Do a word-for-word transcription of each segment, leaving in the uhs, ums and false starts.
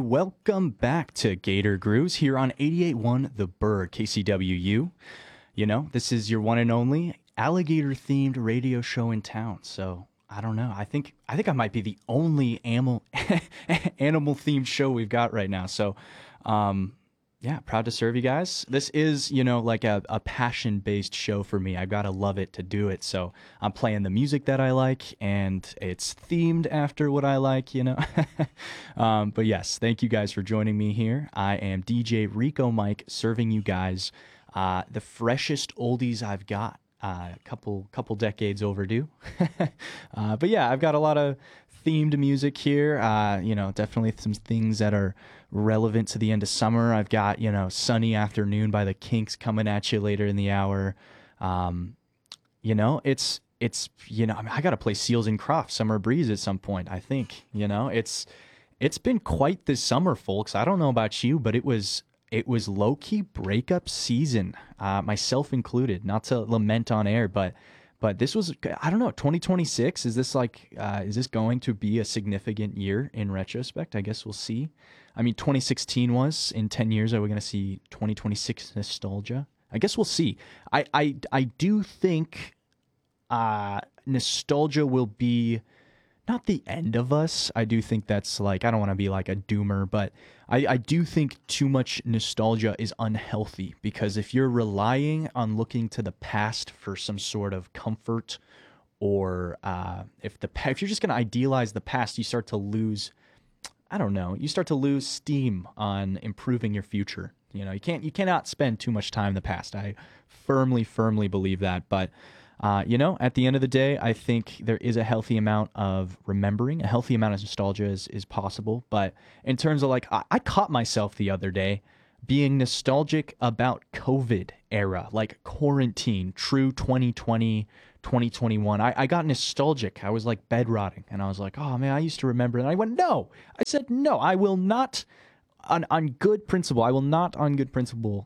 welcome back to Gator Grooves here on eighty-eight point one The Bird, K C W U. You know, this is your one and only alligator-themed radio show in town. So I don't know. I think I think I might be the only animal animal-themed show we've got right now. So, um, yeah, proud to serve you guys. This is, you know, like a, a passion-based show for me. I've got to love it to do it. So I'm playing the music that I like, and it's themed after what I like, you know. um, but yes, thank you guys for joining me here. I am D J Rico Mike, serving you guys uh, the freshest oldies I've got. Uh, a couple couple decades overdue. uh, but yeah, I've got a lot of themed music here. Uh, you know, definitely some things that are relevant to the end of summer. I've got, you know, Sunny Afternoon by the Kinks coming at you later in the hour. Um, you know, it's, it's, you know, I, mean, I got to play Seals and Crofts, Summer Breeze at some point, I think. You know, it's, it's been quite the summer, folks. I don't know about you, but it was, it was low-key breakup season, uh, myself included, not to lament on air, but But this was, I don't know, twenty twenty-six, is this like, uh, is this going to be a significant year in retrospect? I guess we'll see. I mean, twenty sixteen was. In ten years, are we going to see twenty twenty-six nostalgia? I guess we'll see. I, I, I do think uh, nostalgia will be not the end of us. I do think that's like, I don't want to be like a doomer, but I, I do think too much nostalgia is unhealthy, because if you're relying on looking to the past for some sort of comfort, or uh, if the if you're just going to idealize the past, you start to lose, I don't know, you start to lose steam on improving your future. You know, you can't you cannot spend too much time in the past. I firmly, firmly believe that, but Uh, you know, at the end of the day, I think there is a healthy amount of remembering, a healthy amount of nostalgia is, is possible. But in terms of like, I, I caught myself the other day being nostalgic about COVID era, like quarantine, true twenty twenty, twenty twenty-one. I, I got nostalgic. I was like bed rotting, and I was like, oh man, I used to remember. And I went, no, I said, no, I will not, on, on good principle, I will not on good principle,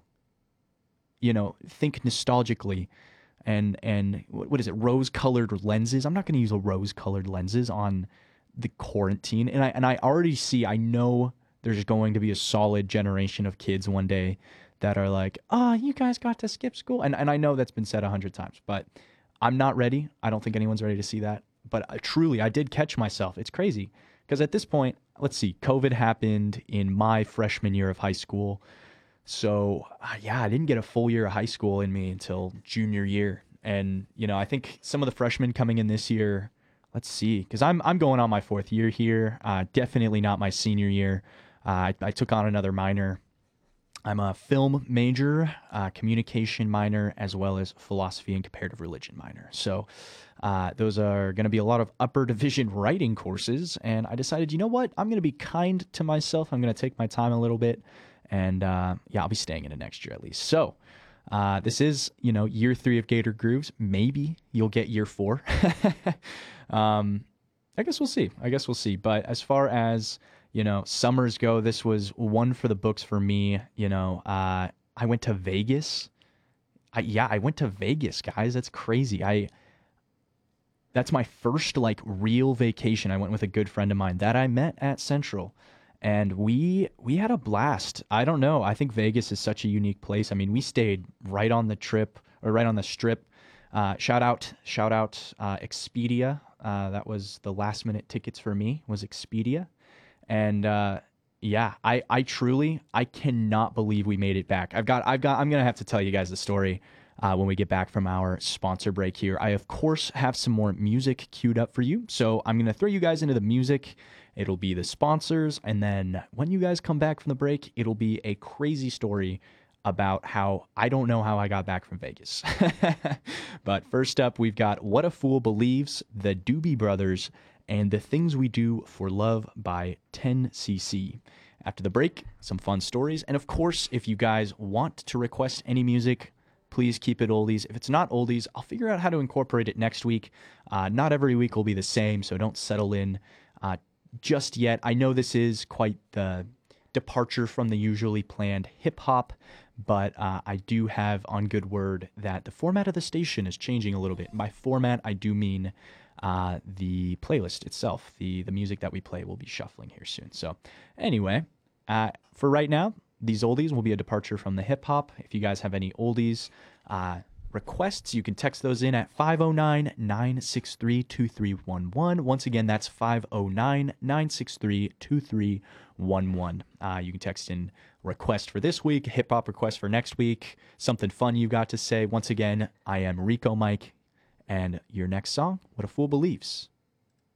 you know, think nostalgically. And and what is it? Rose-colored lenses. I'm not going to use a rose-colored lenses on the quarantine. And I and I already see. I know there's going to be a solid generation of kids one day that are like, "Ah, oh, you guys got to skip school." And and I know that's been said a hundred times, but I'm not ready. I don't think anyone's ready to see that. But uh, truly, I did catch myself. It's crazy, because at this point, let's see, COVID happened in my freshman year of high school. So, uh, yeah, I didn't get a full year of high school in me until junior year. And, you know, I think some of the freshmen coming in this year, let's see, because I'm I'm going on my fourth year here. Uh, definitely not my senior year. Uh, I, I took on another minor. I'm a film major, uh, communication minor, as well as philosophy and comparative religion minor. So uh, those are going to be a lot of upper division writing courses. And I decided, you know what, I'm going to be kind to myself. I'm going to take my time a little bit. And uh, yeah, I'll be staying in it next year at least. So uh, this is, you know, year three of Gator Grooves. Maybe you'll get year four. um, I guess we'll see. I guess we'll see. But as far as, you know, summers go, this was one for the books for me. You know, uh, I went to Vegas. I, yeah, I went to Vegas, guys. That's crazy. I that's my first like real vacation. I went with a good friend of mine that I met at Central. And we we had a blast. I don't know. I think Vegas is such a unique place. I mean, we stayed right on the trip, or right on the strip. Uh, shout out, shout out, uh, Expedia. Uh, that was the last minute tickets for me, was Expedia. And uh, yeah, I I truly I cannot believe we made it back. I've got I've got I'm gonna have to tell you guys the story uh, when we get back from our sponsor break here. I of course have some more music queued up for you, so I'm gonna throw you guys into the music. It'll be the sponsors, and then when you guys come back from the break, it'll be a crazy story about how I don't know how I got back from Vegas. But first up, we've got What a Fool Believes, the Doobie Brothers, and The Things We Do for Love by ten C C. After the break, some fun stories. And of course, if you guys want to request any music, please keep it oldies. If it's not oldies, I'll figure out how to incorporate it next week. Uh, not every week will be the same, so don't settle in uh, just yet. I know this is quite the departure from the usually planned hip hop, but uh, I do have on good word that the format of the station is changing a little bit. By format, I do mean uh, the playlist itself. The the music that we play will be shuffling here soon. So anyway, Uh, for right now, these oldies will be a departure from the hip hop. If you guys have any oldies uh, requests, you can text those in at five oh nine, nine six three, two three one one. Once again, that's five oh nine, nine six three, two three one one. Uh, you can text in request for this week, hip hop request for next week, something fun you got to say. Once again, I am Rico Mike, and your next song, What a Fool Believes.